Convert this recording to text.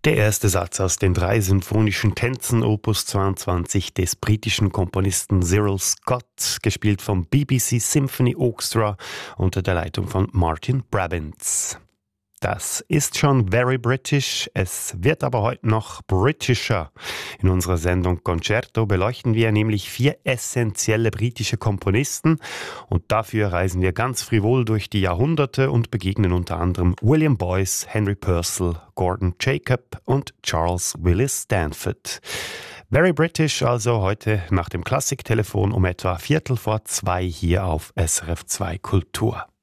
Der erste Satz aus den 3 symphonischen Tänzen Opus 22 des britischen Komponisten Cyril Scott, gespielt vom BBC Symphony Orchestra unter der Leitung von Martin Brabants. Das ist schon very British, es wird aber heute noch britischer. In unserer Sendung Concerto beleuchten wir nämlich 4 essentielle britische Komponisten und dafür reisen wir ganz frivol durch die Jahrhunderte und begegnen unter anderem William Boyce, Henry Purcell, Gordon Jacob und Charles Willis Stanford. Very British also heute nach dem Klassiktelefon um etwa 2:15 hier auf SRF 2 Kultur.